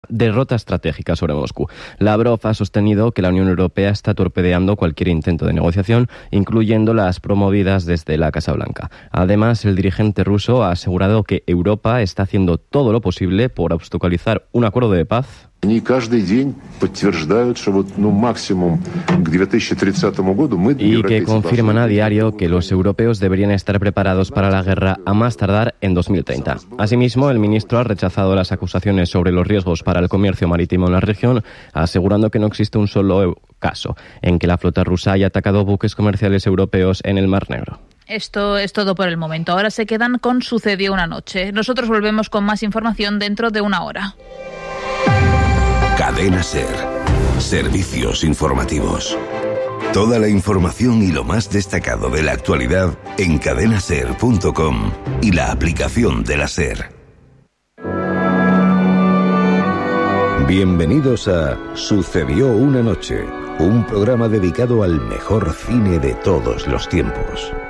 derrota estratégica sobre Moscú. Lavrov ha sostenido que la Unión Europea está torpedeando cualquier intento de negociación, incluyendo las promovidas desde la Casa Blanca. Además, el dirigente ruso ha asegurado que Europa está haciendo todo lo posible por obstaculizar un acuerdo de paz. И que confirman a diario que los europeos deberían estar preparados para la guerra a más tardar en 2030. Asimismo, el ministro ha rechazado las acusaciones sobre los riesgos para el comercio marítimo en la región, asegurando que no existe un solo caso en que la flota rusa haya atacado buques comerciales europeos en el Mar Negro. Esto es todo por el momento. Ahora se quedan con Sucedió una noche. Nosotros volvemos con más información dentro de una hora. Cadena SER. Servicios informativos. Toda la información y lo más destacado de la actualidad en cadenaser.com y la aplicación de la SER. Bienvenidos a Sucedió una noche, un programa dedicado al mejor cine de todos los tiempos.